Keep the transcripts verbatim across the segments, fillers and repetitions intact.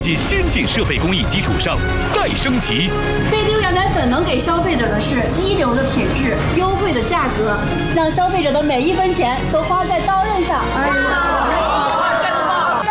在先进设备工艺基础上再升级。 贝利优羊奶粉能给消费者的是一流的品质、优惠的价格，让消费者的每一分钱都花在刀刃上。哎呀，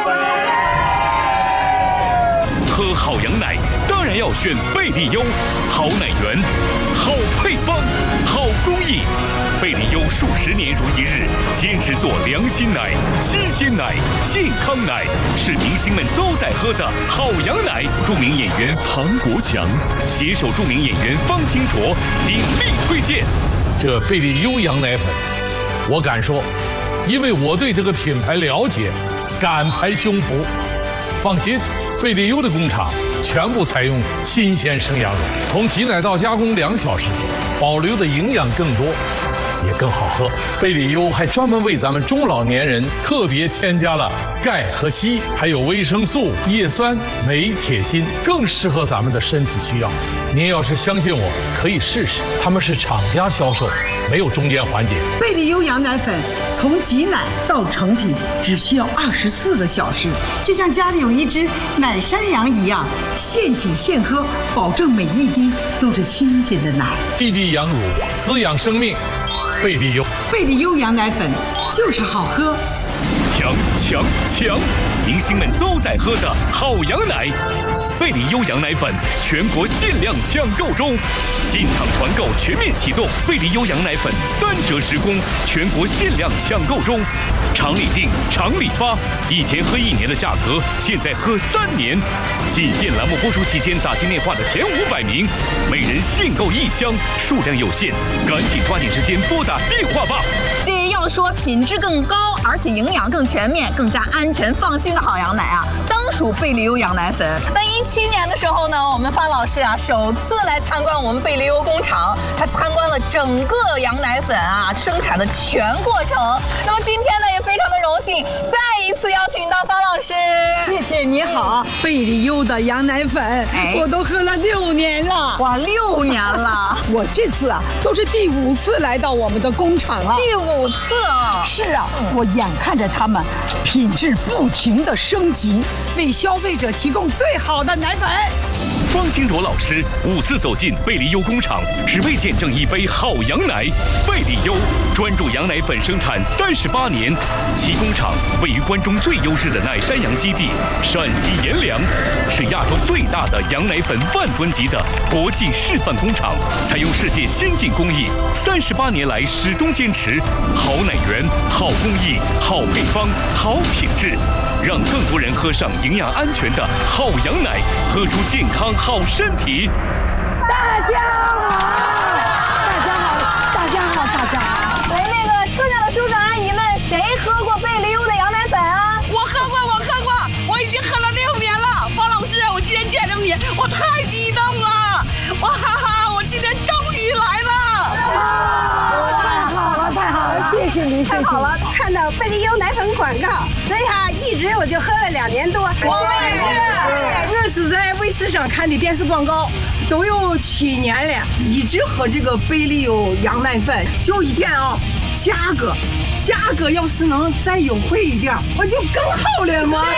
喝好羊奶当然要选贝利优，好奶源、好配方、好工艺。贝利优数十年如一日，坚持做良心奶、新鲜奶、健康奶，是明星们都在喝的好羊奶。著名演员唐国强携手著名演员方清卓鼎力推荐这贝利优羊奶粉。我敢说，因为我对这个品牌了解，敢拍胸脯。放心，贝利优的工厂全部采用新鲜生羊肉，从挤奶到加工两小时，保留的营养更多，也更好喝。贝利优还专门为咱们中老年人特别添加了钙和硒，还有维生素、叶酸、镁、铁、锌，更适合咱们的身体需要。您要是相信我，可以试试，他们是厂家销售，没有中间环节。 贝利优羊奶粉从挤奶到成品只需要二十四个小时，就像家里有一只奶山羊一样，现挤现喝，保证每一滴都是新鲜的奶。 滴滴羊乳，滋养生命。贝利优， 贝利优羊奶粉就是好喝。 强强强！明星们都在喝的好羊奶，贝利优羊奶粉全国限量抢购中，进场团购全面启动。贝利优羊奶粉三折十供，全国限量抢购中，厂里订，厂里发。以前喝一年的价格，现在喝三年。仅限栏目播出期间打进电话的前五百名，每人限购一箱，数量有限，赶紧抓紧时间拨打电话吧。 这要说品质更高，而且营养更全面、更加安全放心的好羊奶啊，当属贝利优羊奶粉。那一七年的时候呢，我们方老师啊首次来参观我们贝利优工厂，他参观了整个羊奶粉啊生产的全过程。那么今天呢，也非常的荣幸，再一次邀请到方老师。 谢谢你好，贝利优的羊奶粉， 哎、 我都喝了六年了。 哇，六年了！ 我这次啊都是第五次来到我们的工厂了。 第五次啊！ 是啊，我眼看着他们品质不停的升级，为消费者提供最好的奶粉。 方清卓老师五次走进贝利优工厂，是为见证一杯好羊奶。贝利优专注羊奶粉生产三十八年，其工厂位于关中最优质的奶山羊基地陕西阎良，是亚洲最大的羊奶粉万吨级的国际示范工厂，采用世界先进工艺，三十八年来始终坚持好奶源、好工艺、好配方、好品质，让更多人喝上营养安全的好羊奶，喝出健康好身体。 大家好，大家好，大家好，大家好。 喂，那个车上的叔叔阿姨们，谁喝过贝利优的羊奶粉啊？ 我喝过，我喝过，我已经喝了六年了。方老师，我今天见着你，我太激动了！哇哈哈，我今天终于来了！ 太好了，太好了，谢谢您，谢谢。 太好了，看到贝利优奶粉广告，所以哈，一直我就喝了两年多。 我也是，我是在卫视上看的电视广告，都有七年了，一直喝这个贝利优羊奶粉。就一点啊，价格，价格要是能再优惠一点，我就更好了嘛。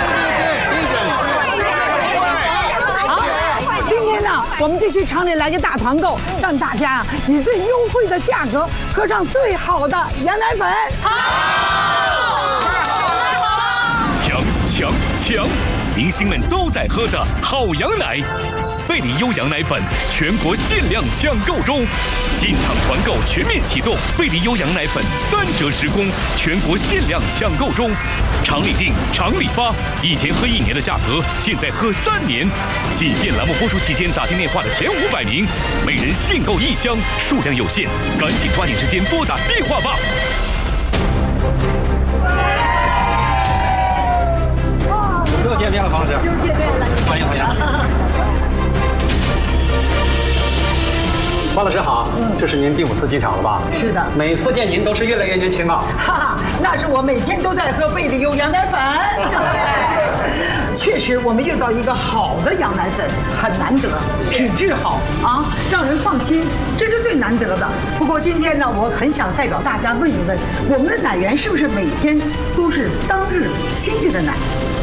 今天呢，我们就去厂里来个大团购，让大家啊以最优惠的价格喝上最好的羊奶粉。 好，强强强！明星们都在喝的好羊奶，贝利优羊奶粉全国限量抢购中，进场团购全面启动。贝利优羊奶粉三折十供，全国限量抢购中，厂里订，厂里发。以前喝一年的价格，现在喝三年。仅限栏目播出期间打进电话的前五百名，每人限购一箱，数量有限，赶紧抓紧时间拨打电话吧。 又见面了，方老师。 又见面了， 欢迎欢迎。方老师好，这是您第五次进厂了吧？ 是的。 每次见您都是越来越年轻啊。 哈哈，那是我每天都在喝贝利优羊奶粉。确实，我们遇到一个好的羊奶粉很难得，品质好啊，让人放心，这是最难得的。不过今天呢，我很想代表大家问一问，我们的奶源是不是每天都是当日新鲜的奶？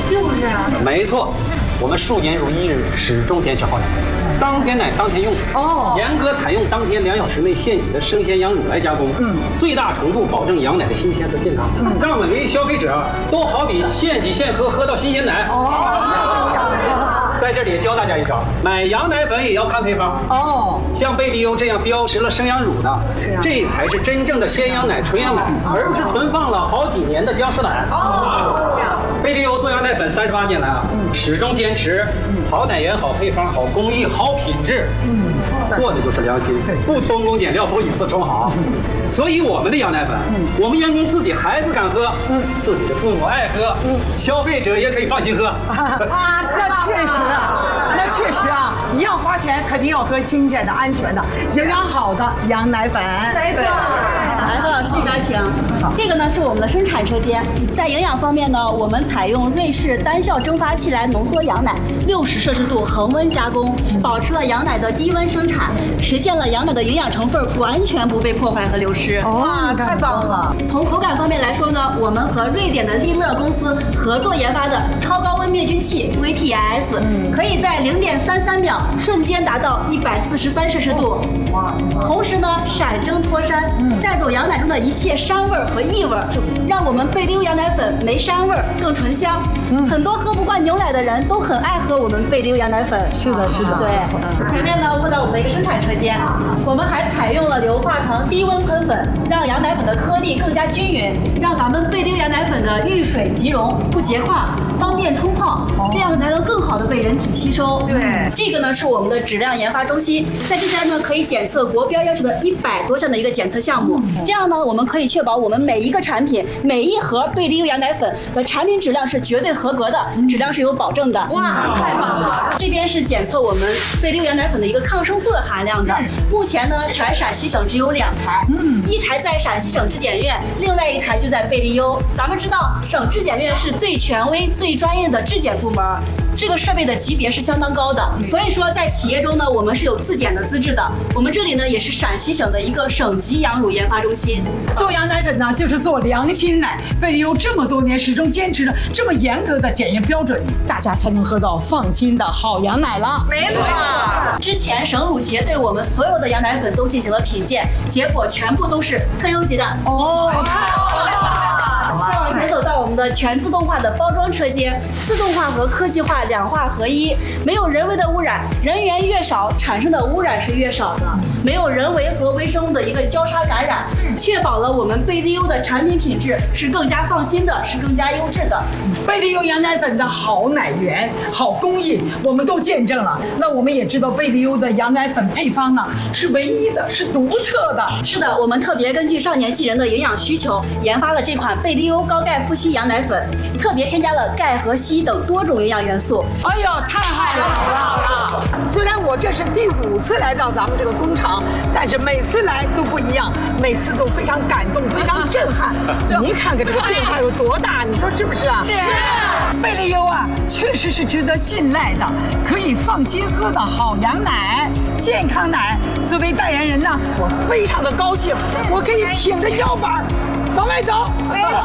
就是啊。 没错，我们数年如一日，始终坚持好奶，当天奶当天用。哦，严格采用当天两小时内现挤的生鲜羊乳来加工，嗯，最大程度保证羊奶的新鲜和健康，嗯、让每位消费者都好比现挤现喝，喝到新鲜奶。哦。在这里教大家一招，买羊奶粉也要看配方哦。像贝利优这样标识了生羊乳的，啊、这才是真正的鲜羊奶、纯羊奶，而不是存放了好几年的僵尸奶。哦，贝利优做羊奶粉三十八年来啊，嗯、始终坚持好奶源、好配方、好工艺、好品质。嗯，做的就是良心，不偷工减料，不以次充好。所以我们的羊奶粉，嗯、我们员工自己孩子敢喝，嗯、自己的父母爱喝，嗯、消费者也可以放心喝。 啊，那确实。那确实啊，你要花钱，肯定要喝新鲜的、安全的、营养好的羊奶粉。 没错。来，何老师这边请。这个呢是我们的生产车间，在营养方面呢，我们采用瑞士单效蒸发器来浓缩羊奶，六十摄氏度恒温加工，保持了羊奶的低温生产，实现了羊奶的营养成分完全不被破坏和流失。 哇，太棒了！ 从口感方面来说呢，我们和瑞典的利乐公司合作研发的超高温灭菌器 V T S。可以在零点三三秒瞬间达到一百四十三摄氏度，同时呢闪蒸脱膻，带走羊奶中的一切膻味和异味，让我们贝利优羊奶粉没膻味更醇香。很多喝不惯牛奶的人都很爱喝我们贝利优羊奶粉。 是的，是的。 对，前面呢问到我们的一个生产车间，我们还采用了硫化床低温喷粉，让羊奶粉的颗粒更加均匀，让咱们贝利优羊奶粉的遇水即溶，不结块，方便冲泡，这样才能更好的被人体吸收。 对， 这个呢是我们的质量研发中心，在这边呢可以检测国标要求的一百多项的一个检测项目，这样呢我们可以确保我们每一个产品、每一盒贝利优羊奶粉的产品质量是绝对合格的，质量是有保证的。 哇，太棒了！ 这边是检测我们贝利优羊奶粉的一个抗生素的含量的，目前呢全陕西省只有两台，一台在陕西省质检院，另外一台就在贝利优。咱们知道省质检院是最权威、最专业的质检部门，这个设备的级别是相当高的，所以说在企业中呢，我们是有自检的资质的。我们这里呢也是陕西省的一个省级羊乳研发中心。 做羊奶粉呢，就是做良心奶。贝利优这么多年始终坚持着这么严格的检验标准，大家才能喝到放心的好羊奶了。 没错。 之前省乳协对我们所有的羊奶粉都进行了品鉴，结果全部都是特优级的。 哦，太好了！ 再往前走到我们的全自动化的包装车间，自动化和科技化两化合一，没有人为的污染，人员越少，产生的污染是越少的，没有人为和微生物的一个交叉感染，确保了我们贝利优的产品品质是更加放心的，是更加优质的。 贝利优羊奶粉的好奶源、好工艺，我们都见证了。那我们也知道贝利优的羊奶粉配方呢是唯一的，是独特的。 是的，我们特别根据少年纪人的营养需求，研发了这款贝利优高钙富硒羊奶粉，特别添加了钙和硒等多种营养元素。 哎呦，太好了！虽然我这是第五次来到咱们这个工厂，但是每次来都不一样，每次都非常感动，非常震撼。您看看这个变化有多大，你说是不是啊？是。贝利优啊，确实是值得信赖的，可以放心喝的好羊奶、健康奶。作为代言人呢，我非常的高兴，我可以挺着腰板往外走。没错。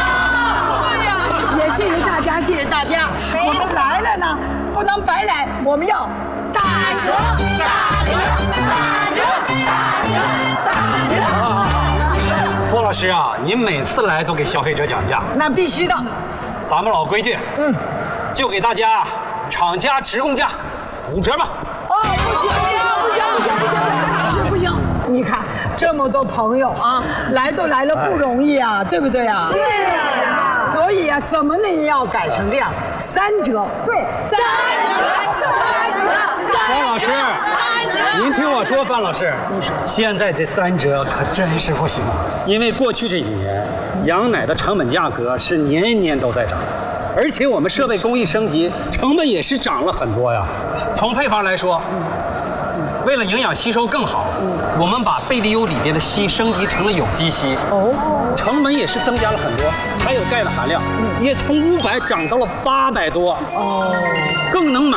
也谢谢大家，谢谢大家。我们来了呢，不能白来，我们要打折，打折，打折，打折，打折。 郭老师啊，您每次来都给消费者讲价， 那必须的。 咱们老规矩，嗯，就给大家厂家直供价五折吧。 哦，不行，不行，不行，不行，不行，不行。你看这么多朋友啊，来都来了不容易啊，对不对啊？是啊。所以啊，怎么呢也要改成这样，三折。对，三折，三折。 范老师，您听我说，范老师，你说现在这三折可真是不行，因为过去这几年羊奶的成本价格是年年都在涨。而且我们设备工艺升级，成本也是涨了很多呀。从配方来说，为了营养吸收更好，我们把贝利优里边的硒升级成了有机硒，哦，成本也是增加了很多。还有钙的含量，也从五百涨到了八百多，哦，更能满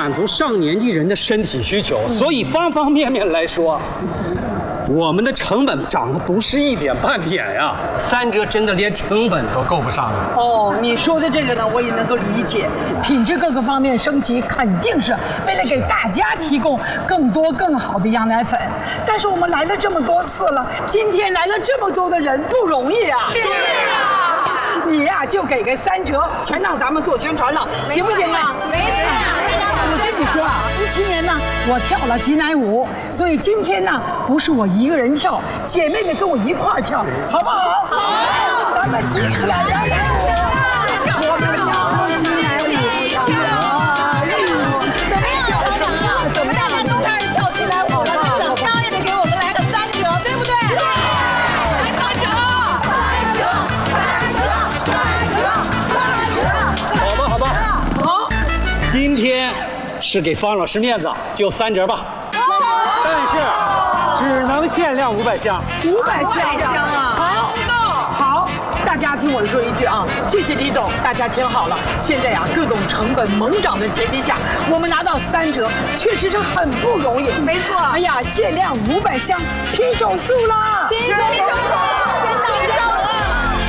满足上年纪人的身体需求，所以方方面面来说，我们的成本涨得不是一点半点呀，三折真的连成本都够不上了。 哦，你说的这个呢，我也能够理解，品质各个方面升级，肯定是为了给大家提供更多更好的羊奶粉。但是我们来了这么多次了，今天来了这么多的人，不容易啊！是啊，你呀、就给个三折，全当咱们做宣传了，行不行啊？没事。我跟你说啊，一七年呢，我跳了挤奶舞，所以今天呢，不是我一个人跳，姐妹们跟我一块儿跳，好不好？好，咱们挤起来，羊奶舞，我们跳挤奶舞， 怎么样，校长啊？我们大家都开始跳起来舞了，那怎么着也得给我们来个三折，对不对？对，来三折，三折，三折，三折， 好吧，好吧， 好， 今天是给方老师面子，就三折吧。但是只能限量五百箱。 五百箱啊！好，好，大家听我说一句啊，谢谢李总，大家听好了，现在呀、啊，各种成本猛涨的前提下，我们拿到三折，确实是很不容易。没错。哎呀，限量五百箱，拼手速啦！拼手速了，先到先到了。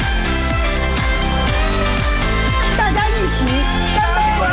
大家一起干杯！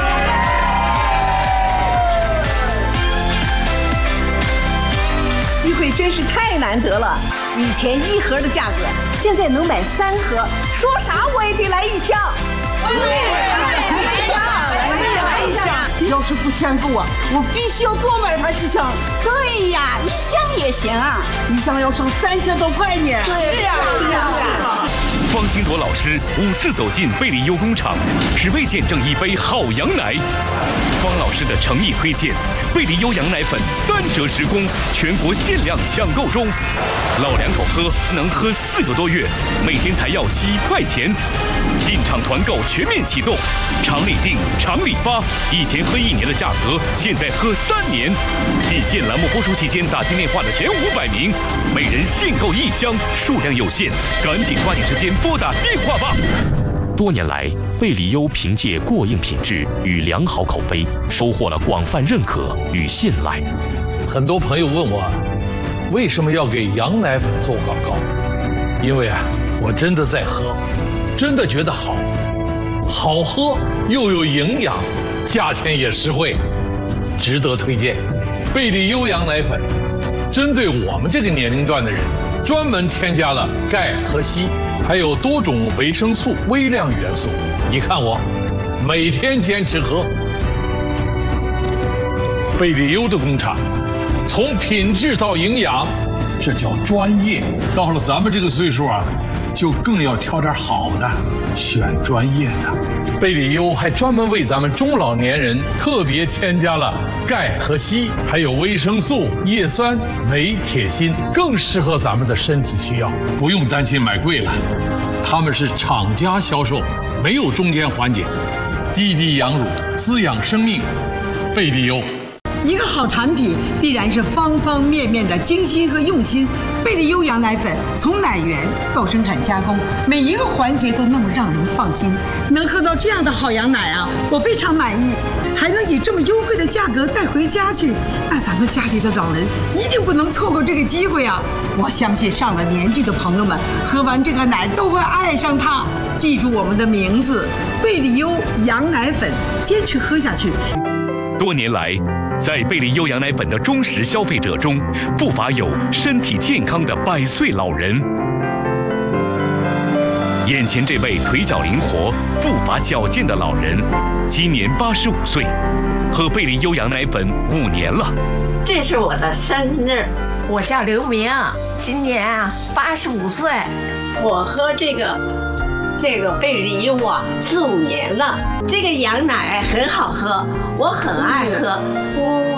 机会真是太难得了，以前一盒的价格，现在能买三盒，说啥我也得来一箱。对，来一箱，来一箱。 要是不嫌够啊，我必须要多买它几箱。 对呀，一箱也行啊， 一箱要省三千多块呢。 是啊，是啊，是啊。 方金铎老师五次走进贝利优工厂，只为见证一杯好羊奶。方老师的诚意推荐，贝利优羊奶粉三折直供，全国限量抢购中。老两口喝能喝四个多月，每天才要几块钱。进场团购全面启动，厂里订，厂里发。以前喝一年的价格，现在喝三年。季限栏目播出期间打进电话的前五百名，每人限购一箱，数量有限，赶紧抓紧时间拨打电话吧。多年来，贝利优凭借过硬品质与良好口碑，收获了广泛认可与信赖。 很多朋友问我，为什么要给羊奶粉做广告？因为啊，我真的在喝，真的觉得好，好喝又有营养，价钱也实惠，值得推荐。贝利优羊奶粉针对我们这个年龄段的人，专门添加了钙和硒，还有多种维生素、微量元素。你看我，每天坚持喝。贝利优的工厂，从品质到营养，这叫专业。到了咱们这个岁数啊，就更要挑点好的，选专业的。贝利优还专门为咱们中老年人特别添加了钙和硒，还有维生素、叶酸、镁、铁、锌，更适合咱们的身体需要，不用担心买贵了。他们是厂家销售，没有中间环节，滴滴养乳，滋养生命。贝利优。 一个好产品必然是方方面面的精心和用心。贝利优羊奶粉从奶源到生产加工，每一个环节都那么让人放心。能喝到这样的好羊奶啊，我非常满意。还能以这么优惠的价格带回家去，那咱们家里的老人一定不能错过这个机会啊！我相信上了年纪的朋友们喝完这个奶都会爱上它。记住我们的名字，贝利优羊奶粉，坚持喝下去。 多年来，在贝利优羊奶粉的忠实消费者中，不乏有身体健康的百岁老人。眼前这位腿脚灵活、步伐矫健的老人，今年八十五岁，喝贝利优羊奶粉五年了。 这是我的生日，我叫刘明，今年啊八十五岁。我喝这个这个贝利优啊四五年了，这个羊奶很好喝，我很爱喝。